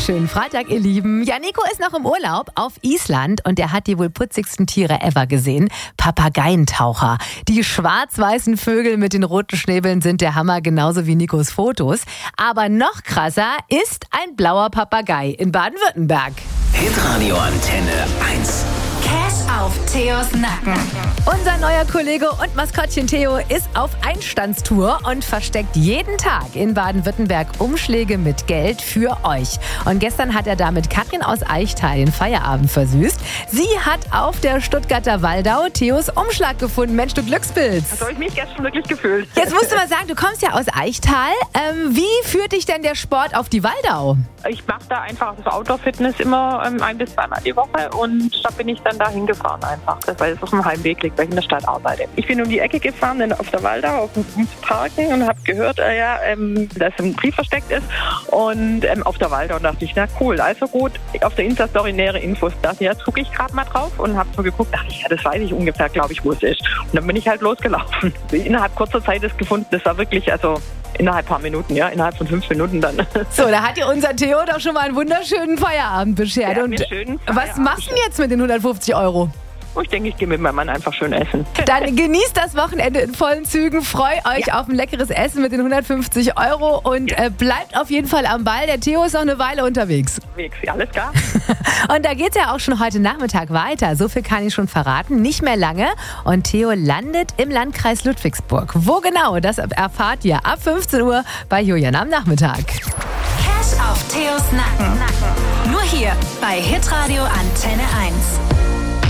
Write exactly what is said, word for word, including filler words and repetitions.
Schönen Freitag, ihr Lieben. Ja, Nico ist noch im Urlaub auf Island und er hat die wohl putzigsten Tiere ever gesehen. Papageientaucher. Die schwarz-weißen Vögel mit den roten Schnäbeln sind der Hammer, genauso wie Nikos Fotos. Aber noch krasser ist ein blauer Papagei in Baden-Württemberg. Hitradio Antenne eins. Cash auf Theos Nacken. Unser neuer Kollege und Maskottchen Theo ist auf Einstandstour und versteckt jeden Tag in Baden-Württemberg Umschläge mit Geld für euch. Und gestern hat er damit Katrin aus Eichtal den Feierabend versüßt. Sie hat auf der Stuttgarter Waldau Theos Umschlag gefunden. Mensch, du Glückspilz. So habe ich mich gestern wirklich gefühlt. Jetzt musst du mal sagen, du kommst ja aus Eichtal. Ähm, wie führt dich denn der Sport auf die Waldau? Ich mache da einfach so Outdoor-Fitness immer ähm, ein bis zweimal die Woche und da bin ich dann dahin gefahren einfach, weil es auf dem Heimweg liegt, weil ich in der Stadt arbeite. Ich bin um die Ecke gefahren, dann auf der Waldau, auf dem um zu parken und habe gehört, äh, ja, ähm, dass ein Brief versteckt ist und ähm, auf der Waldau dachte ich, na cool, also gut, auf der Insta-Story nähere Infos, da ja, gucke ich gerade mal drauf und habe so geguckt, dachte ich, ja, das weiß ich ungefähr, glaube ich, wo es ist. Und dann bin ich halt losgelaufen. Innerhalb kurzer Zeit ist gefunden, das war wirklich, also innerhalb ein paar Minuten, ja, innerhalb von fünf Minuten dann. So, da hat dir unser Theo doch schon mal einen wunderschönen Feierabend beschert. Ja, und schönen was Feierabend machst du denn jetzt mit den hundertfünfzig Euro? Und ich denke, ich gehe mit meinem Mann einfach schön essen. Dann genießt das Wochenende in vollen Zügen. Freut euch Ja. auf ein leckeres Essen mit den hundertfünfzig Euro und Ja. äh, bleibt auf jeden Fall am Ball. Der Theo ist noch eine Weile unterwegs. Alles klar? Und da geht's ja auch schon heute Nachmittag weiter. So viel kann ich schon verraten. Nicht mehr lange. Und Theo landet im Landkreis Ludwigsburg. Wo genau, das erfahrt ihr ab fünfzehn Uhr bei Julian am Nachmittag. Cash auf Theos Nacken. Nur hier bei Hitradio Antenne eins.